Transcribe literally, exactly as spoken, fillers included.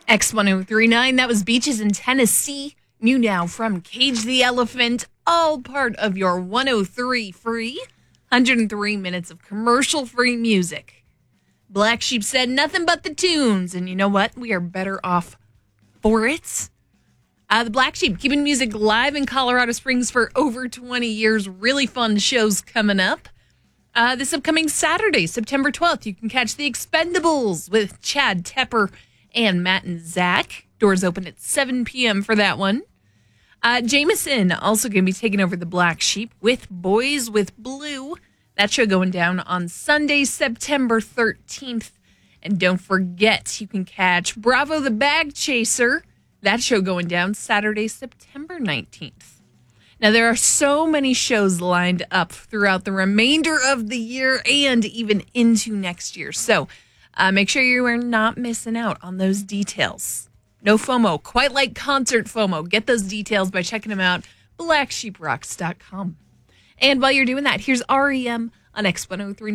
X ten thirty-nine, that was Beaches in Tennessee. New now from Cage the Elephant, all part of your one oh three free, one hundred three minutes of commercial-free music. Black Sheep said nothing but the tunes, and you know what? We are better off for it. Uh, the Black Sheep keeping music live in Colorado Springs for over twenty years. Really fun shows coming up. Uh, this upcoming Saturday, September twelfth, you can catch The Expendables with Chad Tepper and Matt and Zach. Doors open at seven p.m. for that one. Uh, Jameson also going to be taking over the Black Sheep with Boys with Blue. That show going down on Sunday, September thirteenth. And don't forget, you can catch Bravo the Bag Chaser. That show going down Saturday, September nineteenth. Now, there are so many shows lined up throughout the remainder of the year and even into next year. So uh, make sure you are not missing out on those details. No FOMO, quite like concert FOMO. Get those details by checking them out, black sheep rocks dot com. And while you're doing that, here's R E M on X ten thirty-nine.